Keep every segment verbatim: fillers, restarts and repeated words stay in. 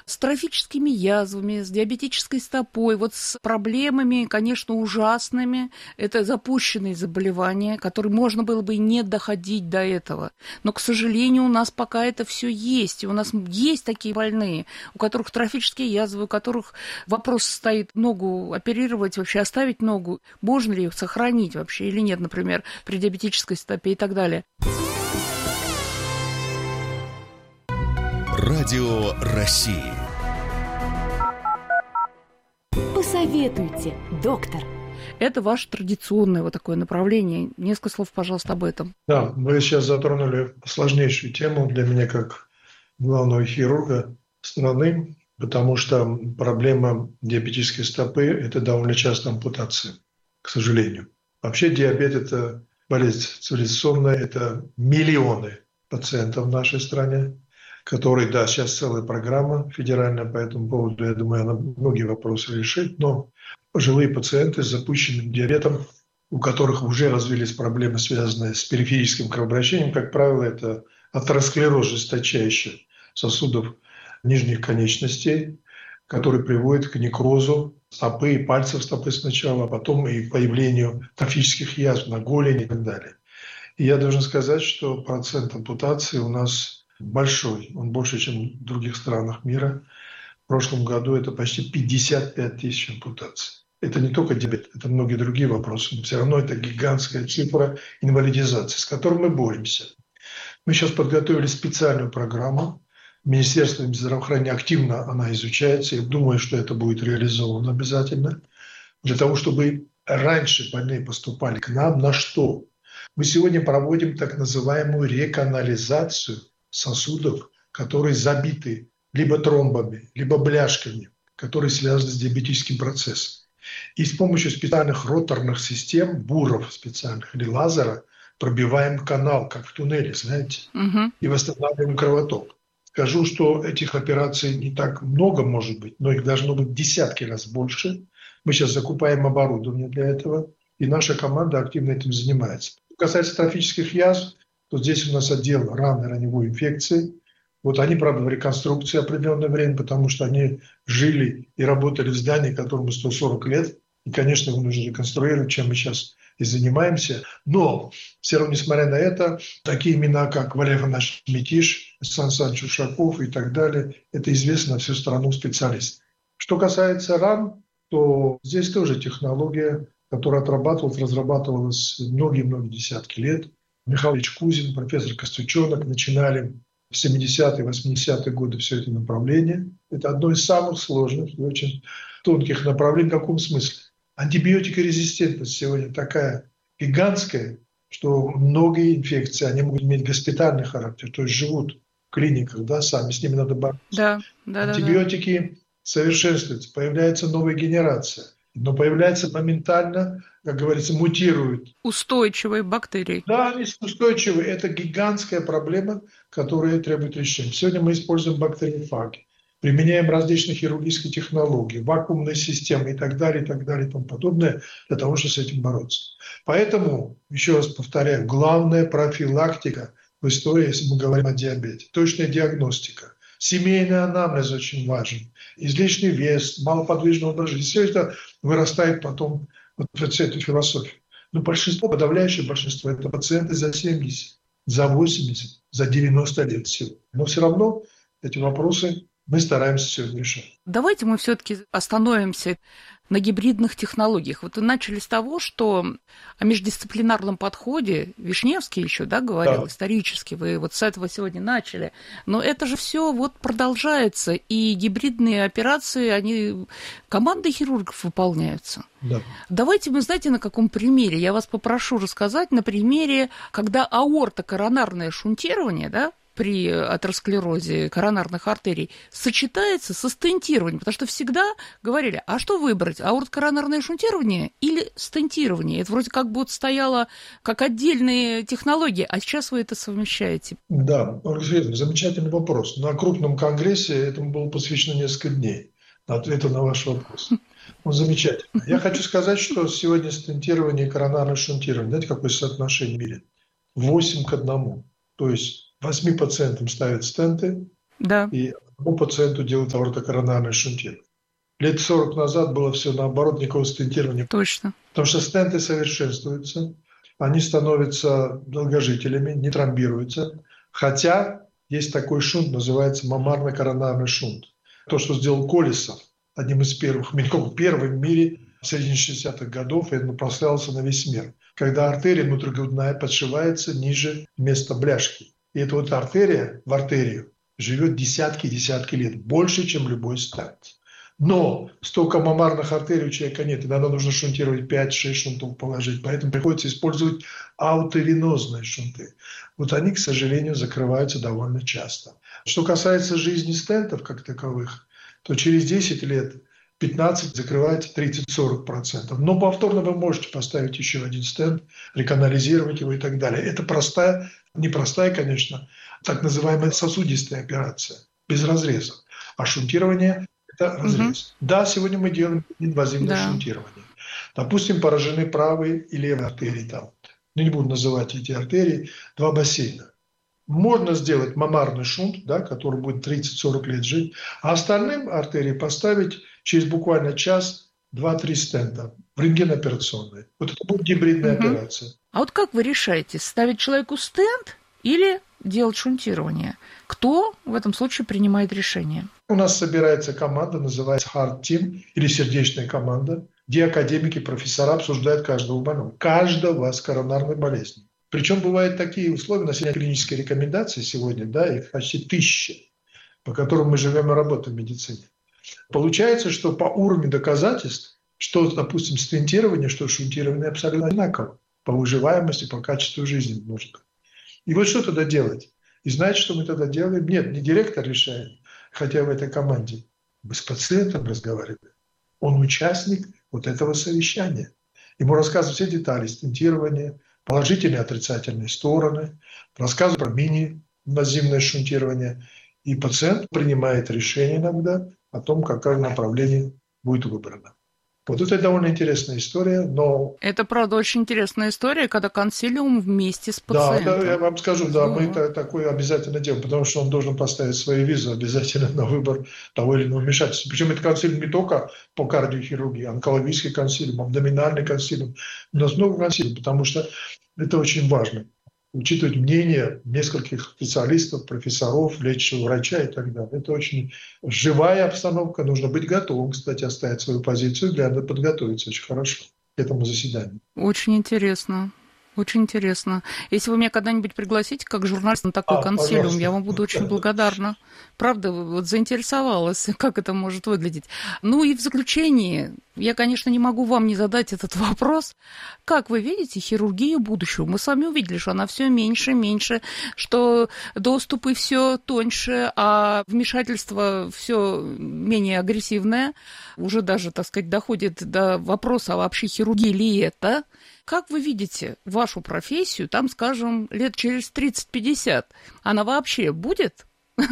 с трофическими язвами, с диабетической стопой, вот с проблемами, конечно, ужасными. Это запущенные заболевания, которые можно было бы и не доходить до этого. Но, к сожалению, у нас пока это все есть. И у нас есть такие больные, у которых трофические язвы, у которых вопрос стоит: ногу оперировать, вообще оставить ногу, можно ли их сохранить вообще или нет, например, при диабетической стопе и так далее. Радио России. Посоветуйте, доктор. Это ваше традиционное вот такое направление. Несколько слов, пожалуйста, об этом. Да, вы сейчас затронули сложнейшую тему для меня как главного хирурга страны, потому что проблема диабетической стопы – это довольно часто ампутация, к сожалению. Вообще диабет – это болезнь цивилизационная, это миллионы пациентов в нашей стране, которые, да, сейчас целая программа федеральная по этому поводу, я думаю, она многие вопросы решит, но пожилые пациенты с запущенным диабетом, у которых уже развились проблемы, связанные с периферическим кровообращением, как правило, это атеросклероз жесточайший сосудов нижних конечностей, который приводит к некрозу стопы и пальцев стопы сначала, а потом и появлению трофических язв на голени и так далее. И я должен сказать, что процент ампутации у нас большой, он больше, чем в других странах мира. В прошлом году это почти пятьдесят пять тысяч ампутаций. Это не только диабет, это многие другие вопросы, но все равно это гигантская цифра инвалидизации, с которой мы боремся. Мы сейчас подготовили специальную программу. Министерством здравоохранения активно она изучается. Я думаю, что это будет реализовано обязательно. Для того, чтобы раньше больные поступали к нам, на что? Мы сегодня проводим так называемую реканализацию сосудов, которые забиты либо тромбами, либо бляшками, которые связаны с диабетическим процессом. И с помощью специальных роторных систем, буров специальных или лазера, пробиваем канал, как в туннеле, знаете, угу. и восстанавливаем кровоток. Скажу, что этих операций не так много, может быть, но их должно быть десятки раз больше. Мы сейчас закупаем оборудование для этого, и наша команда активно этим занимается. Что касается трофических язв, то здесь у нас отдел раны раневой инфекции. Вот они, правда, в реконструкции определенное время, потому что они жили и работали в здании, которому сто сорок лет. И, конечно, его нужно реконструировать, чем мы сейчас и занимаемся. Но все равно, несмотря на это, такие имена, как Валерий Иванович Митиш, Сан Саныч Ушаков и так далее, это известно на всю страну специалисты. Что касается ран, то здесь тоже технология, которая отрабатывалась, разрабатывалась многие-многие десятки лет. Михаил Ильич Кузин, профессор Костючонок начинали в семидесятые, восьмидесятые годы все это направление. Это одно из самых сложных и очень тонких направлений. В каком смысле? Антибиотикорезистентность сегодня такая гигантская, что многие инфекции, они могут иметь госпитальный характер, то есть живут в клиниках, да, сами, с ними надо бороться. Да, да, Антибиотики да, да. совершенствуются, появляется новая генерация, но появляется моментально, как говорится, мутируют. Устойчивые бактерии. Да, они устойчивые. Это гигантская проблема, которая требует решения. Сегодня мы используем бактериофаги, применяем различные хирургические технологии, вакуумные системы и так далее, и так далее, и тому подобное, для того, чтобы с этим бороться. Поэтому, еще раз повторяю, главная профилактика в истории, если мы говорим о диабете, точная диагностика. Семейный анамнез очень важен. Излишний вес, малоподвижный образ жизни. Все это вырастает потом вот в эту философию. Но большинство, подавляющее большинство, это пациенты за семьдесят, за восемьдесят, за девяносто лет всего. Но все равно эти вопросы мы стараемся сегодня решать. Давайте мы все-таки остановимся на гибридных технологиях. Вот вы начали с того, что о междисциплинарном подходе Вишневский еще, да, говорил, да. Исторически, вы вот с этого сегодня начали. Но это же все вот продолжается, и гибридные операции, они командой хирургов выполняются. Да. Давайте мы, знаете, на каком примере? Я вас попрошу рассказать на примере, когда аортокоронарное шунтирование, да, при атеросклерозе коронарных артерий сочетается со стентированием, потому что всегда говорили, а что выбрать, аортокоронарное шунтирование или стентирование? Это вроде как бы вот стояло как отдельные технологии, а сейчас вы это совмещаете. Да, Ольга Сергеевна, замечательный вопрос. На крупном конгрессе этому было посвящено несколько дней, на ответы на ваш вопрос. Он замечательный. Я хочу сказать, что сегодня стентирование и коронарное шунтирование, знаете, какое соотношение в мире? восемь к одному. То есть восьми пациентам ставят стенты, да. и одному пациенту делают аортокоронарное шунтирование. Лет сорок назад было все наоборот, никакого стентирования. Точно. Потому что стенты совершенствуются, они становятся долгожителями, не тромбируются. Хотя есть такой шунт, называется маммарно-коронарный шунт. То, что сделал Колесов, одним из первых, первым в мире в середине шестидесятых годов, и это прославился на весь мир. Когда артерия внутригрудная подшивается ниже места бляшки. И эта вот артерия в артерию живет десятки-десятки лет, больше, чем любой стент. Но столько маммарных артерий у человека нет, иногда нужно шунтировать пять-шесть шунтов положить, поэтому приходится использовать ауtovенозные шунты. Вот они, к сожалению, закрываются довольно часто. Что касается жизни стентов как таковых, то через десять лет пятнадцать закрывается тридцать-сорок процентов. Но повторно вы можете поставить еще один стент, реканализировать его и так далее. Это простая, непростая, конечно, так называемая сосудистая операция, без разреза. А шунтирование – это разрез. Угу. Да, сегодня мы делаем инвазивное да. шунтирование. Допустим, поражены правые и левые артерии. Там. Ну, не буду называть эти артерии. Два бассейна. Можно сделать маммарный шунт, да, который будет тридцать-сорок лет жить, а остальным артерии поставить через буквально час два-три стента в рентгеноперационной. Вот это будет гибридная угу. операция. А вот как вы решаете, ставить человеку стент или делать шунтирование? Кто в этом случае принимает решение? У нас собирается команда, называется Heart Team или сердечная команда, где академики, профессора обсуждают каждого больного, каждого с коронарной болезнью. Причем бывают такие условия, на сегодня клинические рекомендации сегодня, да, их почти тысячи, по которым мы живем и работаем в медицине. Получается, что по уровню доказательств, что, допустим, стентирование, что шунтирование абсолютно одинаково по выживаемости, по качеству жизни может. И вот что тогда делать? И знаете, что мы тогда делаем? Нет, не директор решает, хотя в этой команде. Мы с пациентом разговариваем. Он участник вот этого совещания. Ему рассказывают все детали стентирования, положительные и отрицательные стороны, рассказывают про мини-инвазивное шунтирование. И пациент принимает решение иногда о том, какое направление будет выбрано. Вот это довольно интересная история, но... Это, правда, очень интересная история, когда консилиум вместе с пациентом. Да, это, я вам скажу, да, мы это, такое обязательно делаем, потому что он должен поставить свою визу обязательно на выбор того или иного вмешательства. Причем это консилиум не только по кардиохирургии, онкологический консилиум, абдоминальный консилиум. У нас много консилиумов, потому что это очень важно. Учитывать мнение нескольких специалистов, профессоров, лечащего врача и так далее. Это очень живая обстановка. Нужно быть готовым, кстати, оставить свою позицию, для этого подготовиться очень хорошо к этому заседанию. Очень интересно. Очень интересно. Если вы меня когда-нибудь пригласите как журналист на такой а, консилиум, пожалуйста. Я вам буду очень благодарна. Правда, вот заинтересовалась, как это может выглядеть. Ну и в заключении, я, конечно, не могу вам не задать этот вопрос. Как вы видите хирургию будущего? Мы с вами увидели, что она все меньше и меньше, что доступы все тоньше, а вмешательство все менее агрессивное. Уже даже, так сказать, доходит до вопроса, а вообще хирургия ли это? Как вы видите вашу профессию, там, скажем, лет через тридцать-пятьдесят? Она вообще будет?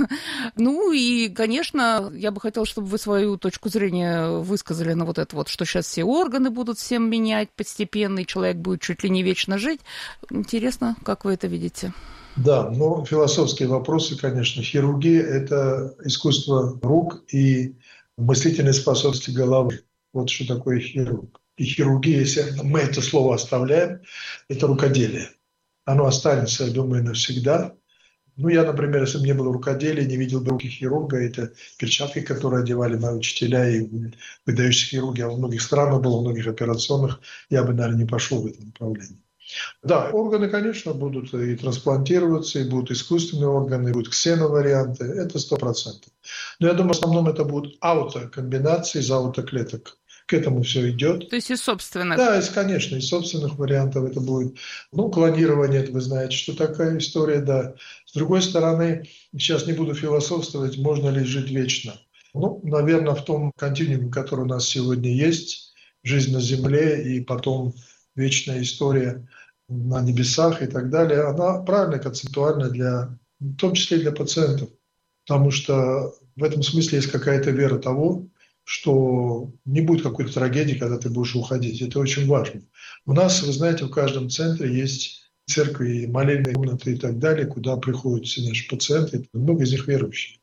Ну и, конечно, я бы хотела, чтобы вы свою точку зрения высказали на вот это вот, что сейчас все органы будут всем менять постепенно, и человек будет чуть ли не вечно жить. Интересно, как вы это видите? Да, но философские вопросы, конечно. Хирургия – это искусство рук и мыслительной способности головы. Вот что такое хирург. И хирургия, если мы это слово оставляем, это рукоделие. Оно останется, я думаю, навсегда. Ну, я, например, если бы не было рукоделия, не видел бы руки хирурга, это перчатки, которые одевали мои учителя и выдающиеся хирурги. Я во многих странах был, во многих операционных, я бы, наверное, не пошел в этом направлении. Да, органы, конечно, будут и трансплантироваться, и будут искусственные органы, и будут ксеноварианты, это сто процентов. Но я думаю, в основном это будут аутокомбинации из аутоклеток. К этому все идет. То есть из собственных? Да, из, конечно, из собственных вариантов это будет. Ну, клонирование, это вы знаете, что такая история, да. С другой стороны, сейчас не буду философствовать, можно ли жить вечно. Ну, наверное, в том континууме, который у нас сегодня есть, жизнь на Земле и потом вечная история на небесах и так далее, она правильная концептуальна, для, в том числе и для пациентов. Потому что в этом смысле есть какая-то вера того, что не будет какой-то трагедии, когда ты будешь уходить. Это очень важно. У нас, вы знаете, в каждом центре есть церкви, молельные комнаты и так далее, куда приходят все наши пациенты. Много из них верующие.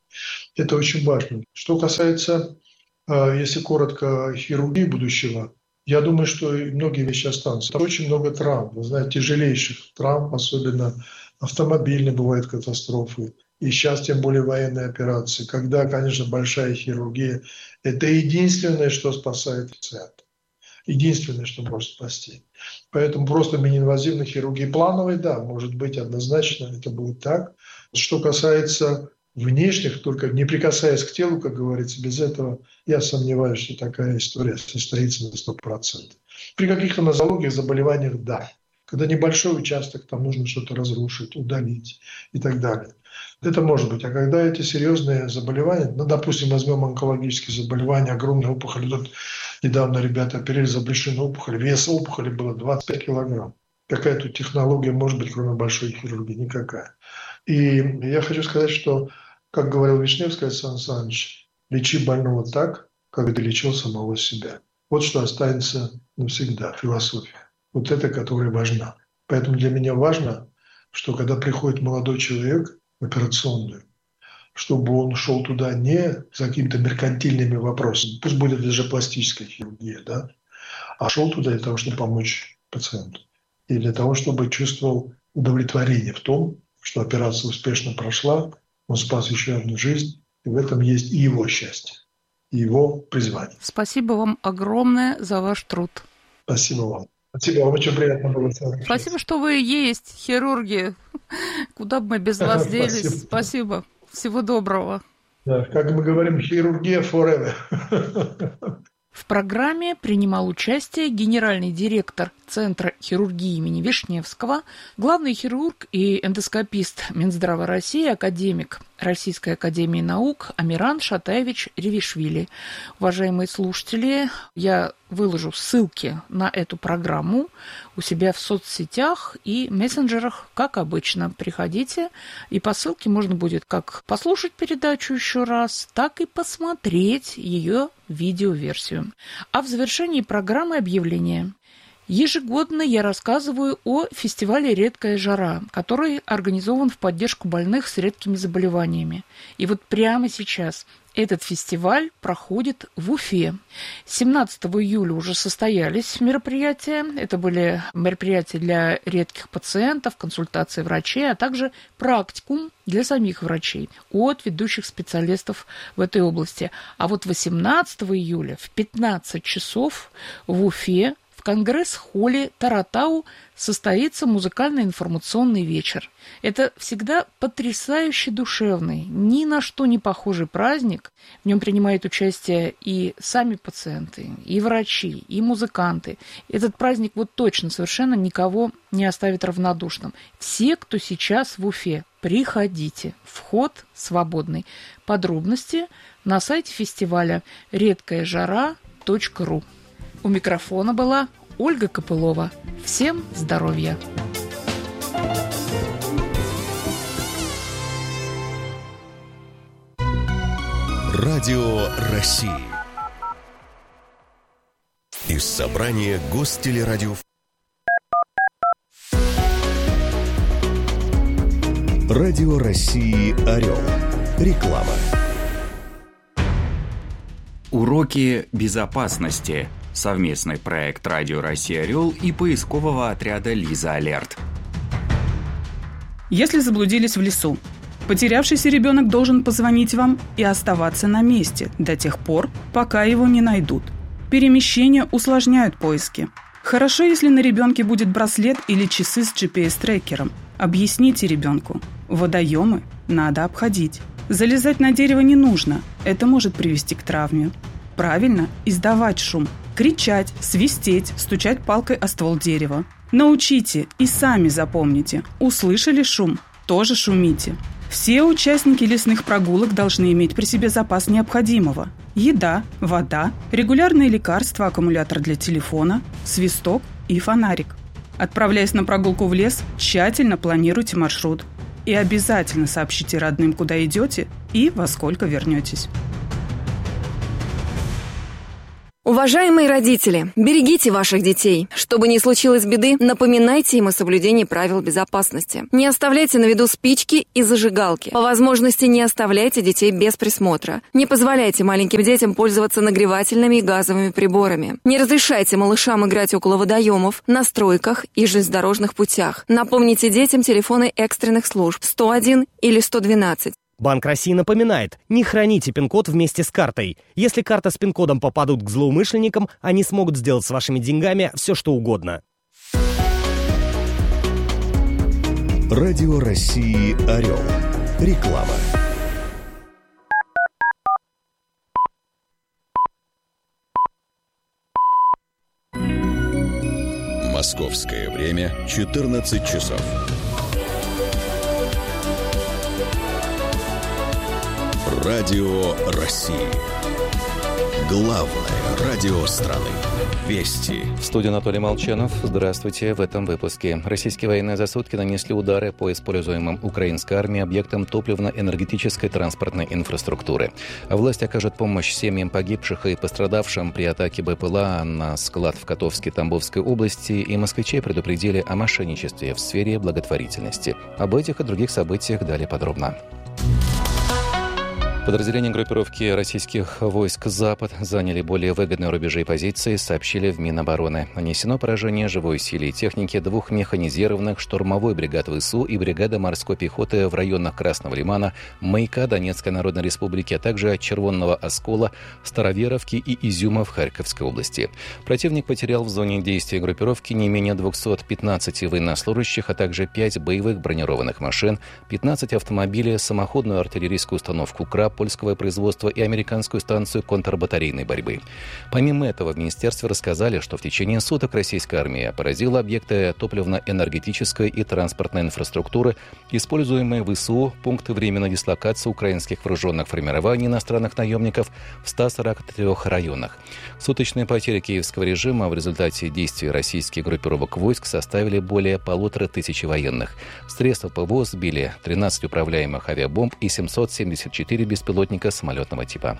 Это очень важно. Что касается, если коротко, хирургии будущего, я думаю, что многие вещи останутся. Там очень много травм, вы знаете, тяжелейших травм, особенно автомобильные бывают катастрофы. И сейчас тем более военные операции, когда, конечно, большая хирургия – это единственное, что спасает пациента. Единственное, что может спасти. Поэтому просто миниинвазивной хирургии плановой, да, может быть, однозначно это будет так. Что касается внешних, только не прикасаясь к телу, как говорится, без этого я сомневаюсь, что такая история состоится на сто процентов. При каких-то нозологиях, заболеваниях – да. Когда небольшой участок, там нужно что-то разрушить, удалить и так далее. Это может быть. А когда эти серьезные заболевания, ну, допустим, возьмем онкологические заболевания, огромные опухоли, тут недавно ребята оперировали за брюшную опухоль, вес опухоли было двадцать пять килограмм. Какая тут технология может быть, кроме большой хирургии? Никакая. И я хочу сказать, что, как говорил Вишневский Александр Александрович, лечи больного так, как ты лечил самого себя. Вот что останется навсегда, философия. Вот это, которая важна. Поэтому для меня важно, что когда приходит молодой человек в операционную, чтобы он шел туда не за какими-то меркантильными вопросами, пусть будет даже пластическая хирургия, да, а шел туда для того, чтобы помочь пациенту. И для того, чтобы чувствовал удовлетворение в том, что операция успешно прошла, он спас еще одну жизнь, и в этом есть и его счастье, и его призвание. Спасибо вам огромное за ваш труд. Спасибо вам. Спасибо, вам очень приятно было с вами. Спасибо, что вы есть хирурги. Куда бы мы без вас делись? Спасибо. Спасибо. Всего доброго. Да, как мы говорим, хирургия forever. В программе принимал участие генеральный директор Центра хирургии имени Вишневского, главный хирург и эндоскопист Минздрава России, академик Российской академии наук Амиран Шатаевич Ревишвили. Уважаемые слушатели, я выложу ссылки на эту программу у себя в соцсетях и мессенджерах, как обычно. Приходите, и по ссылке можно будет как послушать передачу еще раз, так и посмотреть ее видеоверсию. А в завершении программы объявление. Ежегодно я рассказываю о фестивале «Редкая жара», который организован в поддержку больных с редкими заболеваниями. И вот прямо сейчас этот фестиваль проходит в Уфе. семнадцатого июля уже состоялись мероприятия. Это были мероприятия для редких пациентов, консультации врачей, а также практикум для самих врачей от ведущих специалистов в этой области. А вот восемнадцатого июля в пятнадцать часов в Уфе в Конгресс-холле Таратау состоится музыкально-информационный вечер. Это всегда потрясающе душевный, ни на что не похожий праздник. В нем принимают участие и сами пациенты, и врачи, и музыканты. Этот праздник вот точно совершенно никого не оставит равнодушным. Все, кто сейчас в Уфе, приходите. Вход свободный. Подробности на сайте фестиваля редкая жара точка ру. У микрофона была Ольга Копылова. Всем здоровья! Радио России. Из собрания Гостелерадио. Радио России «Орел». Реклама. Уроки безопасности. Совместный проект «Радио Россия Орел» и поискового отряда «Лиза Алерт». Если заблудились в лесу, потерявшийся ребенок должен позвонить вам и оставаться на месте до тех пор, пока его не найдут. Перемещения усложняют поиски. Хорошо, если на ребенке будет браслет или часы с джи пи эс-трекером. Объясните ребенку. Водоемы надо обходить. Залезать на дерево не нужно. Это может привести к травме. Правильно издавать шум. Кричать, свистеть, стучать палкой о ствол дерева. Научите и сами запомните. Услышали шум? Тоже шумите. Все участники лесных прогулок должны иметь при себе запас необходимого. Еда, вода, регулярные лекарства, аккумулятор для телефона, свисток и фонарик. Отправляясь на прогулку в лес, тщательно планируйте маршрут. И обязательно сообщите родным, куда идете и во сколько вернетесь. Уважаемые родители, берегите ваших детей. Чтобы не случилось беды, напоминайте им о соблюдении правил безопасности. Не оставляйте на виду спички и зажигалки. По возможности не оставляйте детей без присмотра. Не позволяйте маленьким детям пользоваться нагревательными и газовыми приборами. Не разрешайте малышам играть около водоемов, на стройках и железнодорожных путях. Напомните детям телефоны экстренных служб сто один или сто двенадцать. Банк России напоминает, не храните пин-код вместе с картой. Если карта с пин-кодом попадут к злоумышленникам, они смогут сделать с вашими деньгами все, что угодно. Радио России «Орел». Реклама. Московское время четырнадцать часов. Радио России. Главное радио страны. Вести. В студии Анатолий Молчанов. Здравствуйте. В этом выпуске. Российские военные за сутки нанесли удары по используемым украинской армией объектам топливно-энергетической транспортной инфраструктуры. Власть окажет помощь семьям погибших и пострадавшим при атаке БПЛА на склад в Котовске Тамбовской области, и москвичей предупредили о мошенничестве в сфере благотворительности. Об этих и других событиях далее подробно. Подразделения группировки российских войск «Запад» заняли более выгодные рубежи и позиции, сообщили в Минобороны. Нанесено поражение живой силе и технике двух механизированных штурмовой бригад ВСУ и бригады морской пехоты в районах Красного Лимана, Маяка Донецкой Народной Республики, а также Червонного Оскола, Староверовки и Изюма в Харьковской области. Противник потерял в зоне действия группировки не менее двухсот пятнадцати военнослужащих, а также пять боевых бронированных машин, пятнадцать автомобилей, самоходную артиллерийскую установку «Краб» польского производства и американскую станцию контрбатарейной борьбы. Помимо этого, в министерстве рассказали, что в течение суток российская армия поразила объекты топливно-энергетической и транспортной инфраструктуры, используемые ВСУ, пункты временной дислокации украинских вооруженных формирований иностранных наемников в ста сорока трёх районах. Суточные потери киевского режима в результате действий российских группировок войск составили более полутора тысячи военных. Средства ПВО сбили тринадцать управляемых авиабомб и семьсот семьдесят четыре беспилотника самолетного типа.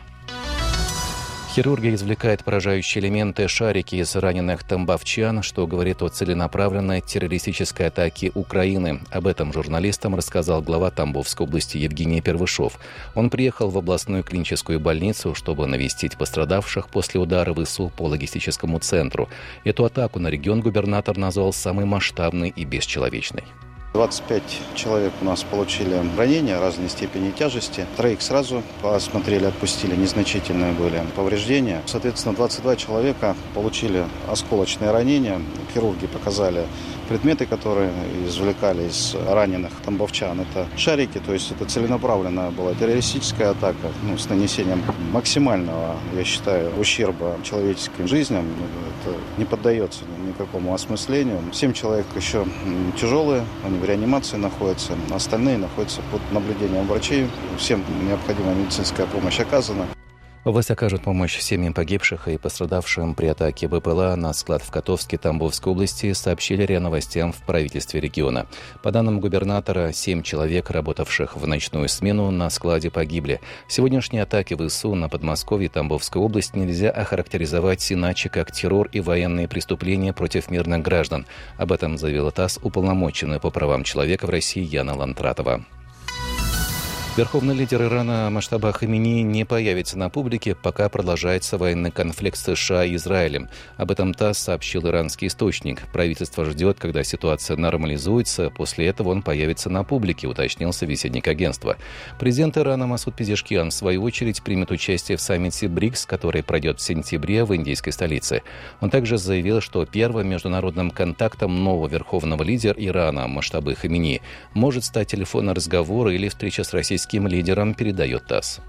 Хирурги извлекают поражающие элементы, шарики из раненых тамбовчан, что говорит о целенаправленной террористической атаке Украины. Об этом журналистам рассказал глава Тамбовской области Евгений Первышов. Он приехал в областную клиническую больницу, чтобы навестить пострадавших после удара ВСУ по логистическому центру. Эту атаку на регион губернатор назвал самой масштабной и бесчеловечной. двадцать пять человек у нас получили ранения разной степени тяжести. Троих сразу посмотрели, отпустили, незначительные были повреждения. Соответственно, двадцать два человека получили осколочные ранения. Хирурги показали предметы, которые извлекали из раненых тамбовчан. Это шарики, то есть это целенаправленная была террористическая атака, ну, с нанесением максимального, я считаю, ущерба человеческим жизням. Это не поддается никакому осмыслению. Семь человек еще тяжелые, они в реанимации находятся, остальные находятся под наблюдением врачей. Всем необходимая медицинская помощь оказана. Власть окажет помощь семьям погибших и пострадавшим при атаке БПЛА на склад в Котовске Тамбовской области, сообщили РИА Новостям в правительстве региона. По данным губернатора, семь человек, работавших в ночную смену, на складе погибли. Сегодняшние атаки ВСУ на Подмосковье и Тамбовской области нельзя охарактеризовать иначе, как террор и военные преступления против мирных граждан. Об этом заявила ТАСС уполномоченная по правам человека в России Яна Лантратова. Верховный лидер Ирана Моджтаба Хаминеи не появится на публике, пока продолжается военный конфликт США и Израилем. Об этом ТАСС сообщил иранский источник. Правительство ждет, когда ситуация нормализуется. После этого он появится на публике, уточнил собеседник агентства. Президент Ирана Масуд Пезешкиан, в свою очередь, примет участие в саммите БРИКС, который пройдет в сентябре в индийской столице. Он также заявил, что первым международным контактом нового верховного лидера Ирана Моджтабы Хаминеи может стать телефонный разговор или встреча с российским лидером, передает ТАСС.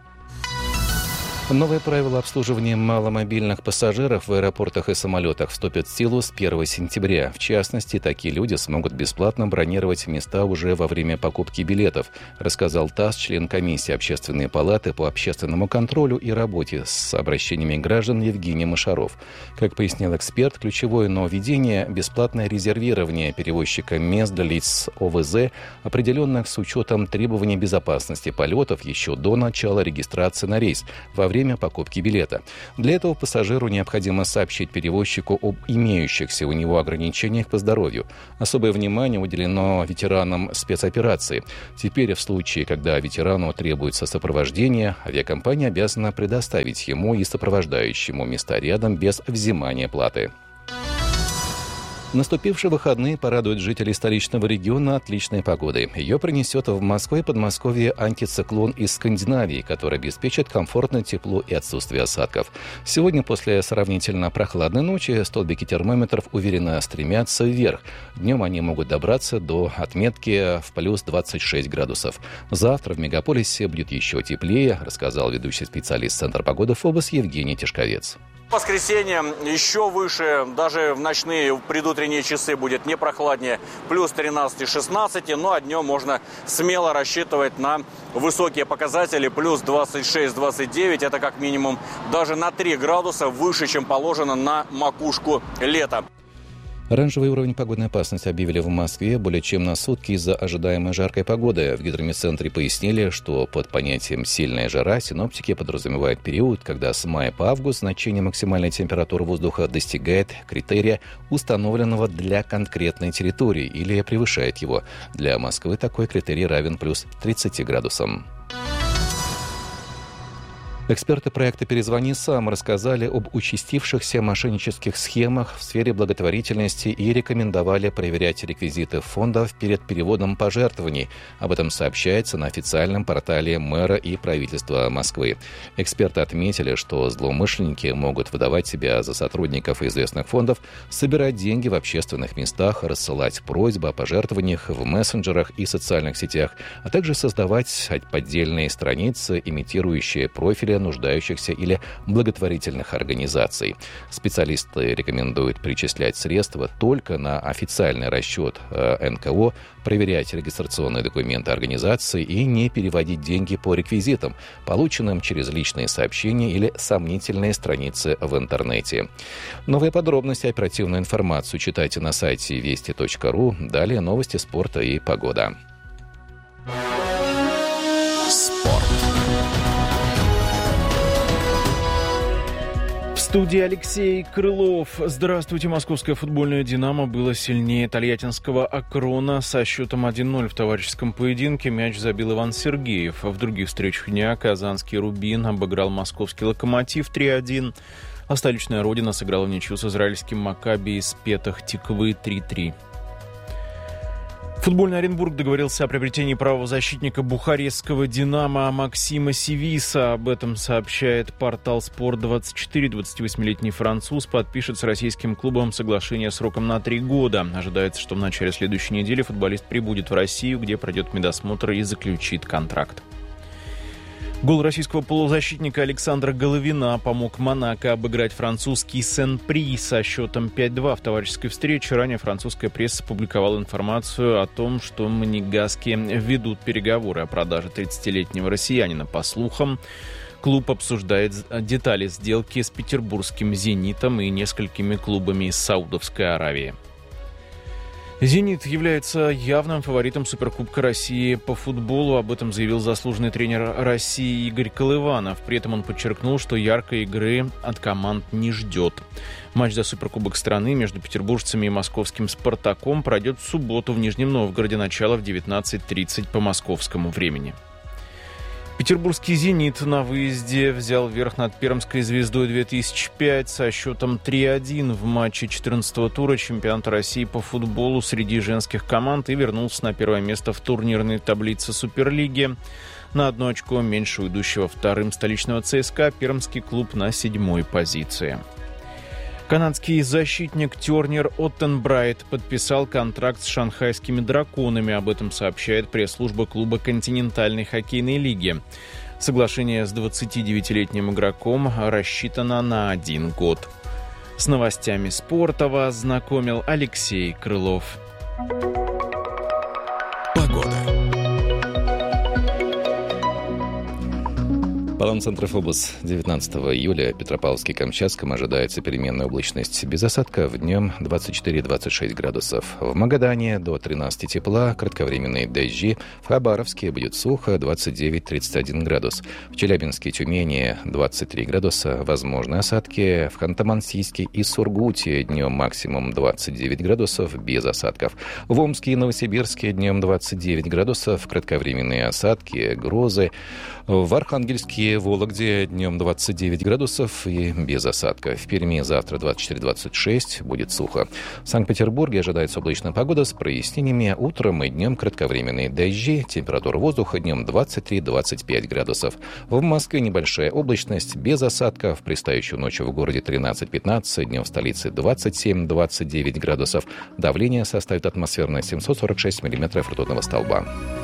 Новые правила обслуживания маломобильных пассажиров в аэропортах и самолетах вступят в силу с первого сентября. В частности, такие люди смогут бесплатно бронировать места уже во время покупки билетов, рассказал ТАСС член комиссии Общественной палаты по общественному контролю и работе с обращениями граждан Евгений Машаров. Как пояснил эксперт, ключевое нововведение – бесплатное резервирование перевозчиком мест для лиц ОВЗ, определенных с учетом требований безопасности полетов еще до начала регистрации на рейс, во время время покупки билета. Для этого пассажиру необходимо сообщить перевозчику об имеющихся у него ограничениях по здоровью. Особое внимание уделено ветеранам спецоперации. Теперь в случае, когда ветерану требуется сопровождение, авиакомпания обязана предоставить ему и сопровождающему места рядом без взимания платы. Наступившие выходные порадуют жителей столичного региона отличной погодой. Ее принесет в Москву и Подмосковье антициклон из Скандинавии, который обеспечит комфортное тепло и отсутствие осадков. Сегодня, после сравнительно прохладной ночи, столбики термометров уверенно стремятся вверх. Днем они могут добраться до отметки в плюс двадцать шесть градусов. Завтра в мегаполисе будет еще теплее, рассказал ведущий специалист Центра погоды ФОБОС Евгений Тишковец. В воскресенье еще выше, даже в ночные предутренние часы будет не прохладнее, плюс тринадцать-шестнадцать, ну а днем можно смело рассчитывать на высокие показатели, плюс двадцать шесть - двадцать девять, это как минимум даже на три градуса выше, чем положено на макушку лета. Оранжевый уровень погодной опасности объявили в Москве более чем на сутки из-за ожидаемой жаркой погоды. В гидрометцентре пояснили, что под понятием «сильная жара» синоптики подразумевают период, когда с мая по август значение максимальной температуры воздуха достигает критерия, установленного для конкретной территории, или превышает его. Для Москвы такой критерий равен плюс тридцати градусам. Эксперты проекта «Перезвони сам» рассказали об участившихся мошеннических схемах в сфере благотворительности и рекомендовали проверять реквизиты фондов перед переводом пожертвований. Об этом сообщается на официальном портале мэра и правительства Москвы. Эксперты отметили, что злоумышленники могут выдавать себя за сотрудников известных фондов, собирать деньги в общественных местах, рассылать просьбы о пожертвованиях в мессенджерах и социальных сетях, а также создавать поддельные страницы, имитирующие профили нуждающихся или благотворительных организаций. Специалисты рекомендуют перечислять средства только на официальный расчет эн ка о, проверять регистрационные документы организации и не переводить деньги по реквизитам, полученным через личные сообщения или сомнительные страницы в интернете. Новые подробности и оперативную информацию читайте на сайте вести точка ру. Далее новости спорта и погода. Спорт. В студии Алексей Крылов. Здравствуйте. Московское футбольное «Динамо» было сильнее тольяттинского «Акрона» со счетом один ноль в товарищеском поединке. Мяч забил Иван Сергеев. В других встречах дня казанский «Рубин» обыграл московский «Локомотив» три один, а столичная «Родина» сыграла в ничью с израильским «Маккаби» из Петах-Тиквы три три. Футбольный Оренбург договорился о приобретении правозащитника бухарестского «Динамо» Максима Сивиса. Об этом сообщает портал спорт двадцать четыре. двадцативосьмилетний француз подпишет с российским клубом соглашение сроком на три года. Ожидается, что в начале следующей недели футболист прибудет в Россию, где пройдет медосмотр и заключит контракт. Гол российского полузащитника Александра Головина помог «Монако» обыграть французский Сен-При со счетом пять два в товарищеской встрече. Ранее французская пресса публиковала информацию о том, что моneгаски ведут переговоры о продаже тридцатилетнего россиянина. По слухам, клуб обсуждает детали сделки с петербургским «Зенитом» и несколькими клубами из Саудовской Аравии. «Зенит» является явным фаворитом Суперкубка России по футболу. Об этом заявил заслуженный тренер России Игорь Колыванов. При этом он подчеркнул, что яркой игры от команд не ждет. Матч за Суперкубок страны между петербуржцами и московским «Спартаком» пройдет в субботу в Нижнем Новгороде, начало в девятнадцать тридцать по московскому времени. Петербургский «Зенит» на выезде взял верх над пермской «Звездой» две тысячи пять со счетом три один в матче четырнадцатого тура чемпионата России по футболу среди женских команд и вернулся на первое место в турнирной таблице Суперлиги. На одно очко меньше уйдущего вторым столичного ЦСКА, пермский клуб на седьмой позиции. Канадский защитник Тернер Оттенбрайт подписал контракт с шанхайскими «Драконами». Об этом сообщает пресс-служба клуба континентальной хоккейной лиги. Соглашение с двадцатидевятилетним игроком рассчитано на один год. С новостями спорта вас знакомил Алексей Крылов. Погода. Баланс-центр Фобос. девятнадцатого июля в Петропавловске-Камчатском ожидается переменная облачность без осадков. Днем двадцать четыре - двадцать шесть градусов. В Магадане до тринадцати тепла, кратковременные дожди. В Хабаровске будет сухо, двадцать девять - тридцать один градус. В Челябинске и Тюмени двадцать три градуса, возможны осадки. В Ханты-Мансийске и Сургуте днем максимум двадцать девять градусов, без осадков. В Омске и Новосибирске днем двадцать девять градусов, кратковременные осадки, грозы. В Архангельске и Вологде днем двадцать девять градусов и без осадка. В Перми завтра двадцать четыре - двадцать шесть, будет сухо. В Санкт-Петербурге ожидается облачная погода с прояснениями. Утром и днем кратковременные дожди. Температура воздуха днем двадцать три - двадцать пять градусов. В Москве небольшая облачность без осадков. Предстоящую ночью в городе тринадцать - пятнадцать, днем в столице двадцать семь - двадцать девять градусов. Давление составит атмосферное семьсот сорок шесть миллиметров ртутного столба.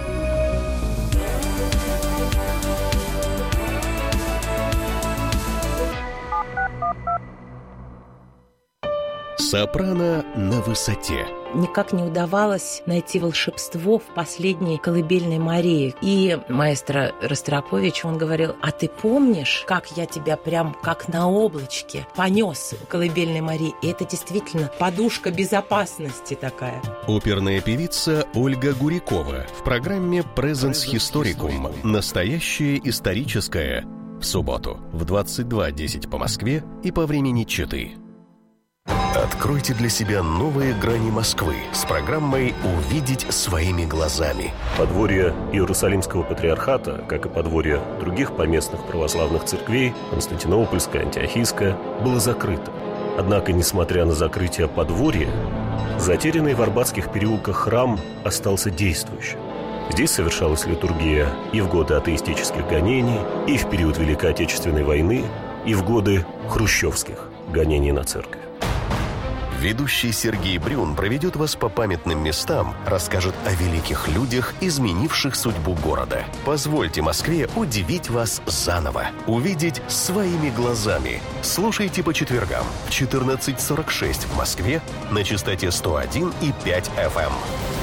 Сопрано на высоте. Никак не удавалось найти волшебство в последней колыбельной Марии. И маэстро Ростропович, он говорил: а ты помнишь, как я тебя прям как на облачке понес колыбельной Марии? И это действительно подушка безопасности такая. Оперная певица Ольга Гурикова в программе «Presens Historicum». Настоящее историческое. В субботу в двадцать два десять по Москве и по времени Читы. Откройте для себя новые грани Москвы с программой «Увидеть своими глазами». Подворье Иерусалимского патриархата, как и подворье других поместных православных церквей, Константинопольская, Антиохийская, было закрыто. Однако, несмотря на закрытие подворья, затерянный в Арбатских переулках храм остался действующим. Здесь совершалась литургия и в годы атеистических гонений, и в период Великой Отечественной войны, и в годы хрущевских гонений на церковь. Ведущий Сергей Брюн проведет вас по памятным местам, расскажет о великих людях, изменивших судьбу города. Позвольте Москве удивить вас заново. Увидеть своими глазами. Слушайте по четвергам в четырнадцать сорок шесть в Москве на частоте сто один и пять эф эм.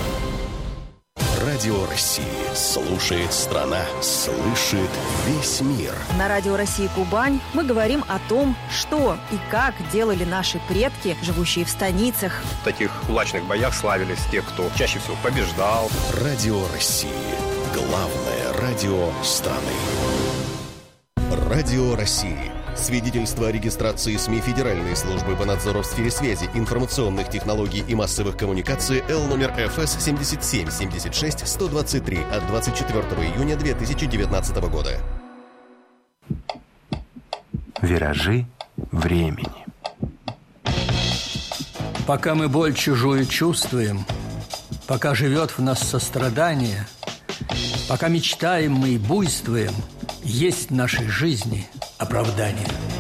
Радио России. Слушает страна, слышит весь мир. На Радио России Кубань мы говорим о том, что и как делали наши предки, живущие в станицах. В таких кулачных боях славились те, кто чаще всего побеждал. Радио России. Главное радио страны. Радио России. Свидетельство о регистрации СМИ Федеральной службы по надзору в сфере связи, информационных технологий и массовых коммуникаций Л номер эф эс семь семь семь шесть сто двадцать три от двадцать четвёртого июня две тысячи девятнадцатого года. Виражи времени. Пока мы боль чужую чувствуем, пока живет в нас сострадание, пока мечтаем мы и буйствуем, есть в нашей жизни оправдание.